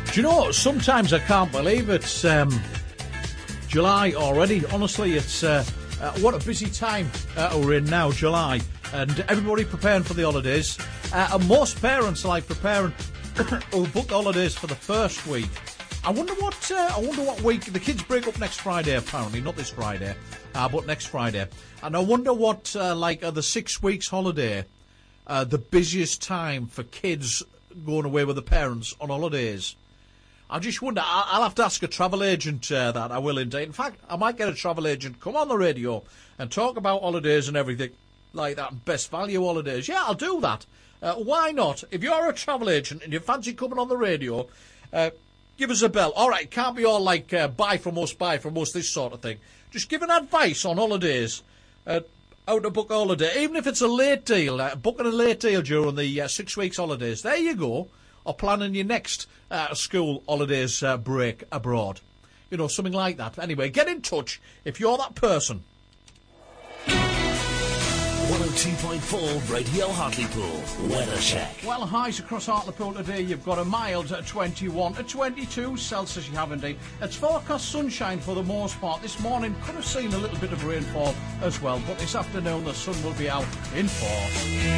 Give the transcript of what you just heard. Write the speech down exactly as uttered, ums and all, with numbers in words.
Do you know, sometimes I can't believe it's um, July already. Honestly, it's uh, uh, what a busy time uh, we're in now, July. And everybody preparing for the holidays. Uh, and most parents are like preparing or book holidays for the first week. I wonder what uh, I wonder what week the kids break up next Friday. Apparently, not this Friday, uh, but next Friday. And I wonder what uh, like uh, the six weeks holiday, uh, the busiest time for kids going away with the parents on holidays. I just wonder. I'll have to ask a travel agent uh, that. I will indeed. In fact, I might get a travel agent come on the radio and talk about holidays and everything like that. Best value holidays. Yeah, I'll do that. Uh, why not? If you're a travel agent and you fancy coming on the radio, uh, give us a bell. All right, it can't be all like uh, buy from us, buy from us, this sort of thing. Just give an advice on holidays. Uh, how to book a holiday. Even if it's a late deal, uh, booking a late deal during the uh, six weeks holidays. There you go. Or planning your next uh, school holidays uh, break abroad. You know, something like that. Anyway, get in touch if you're that person. one oh two point four Radio Hartlepool Weather Check. Well, highs across Hartlepool today. You've got a mild at twenty-one, at twenty-two Celsius you have indeed. It's forecast sunshine for the most part. This morning could have seen a little bit of rainfall as well, but this afternoon the sun will be out in force.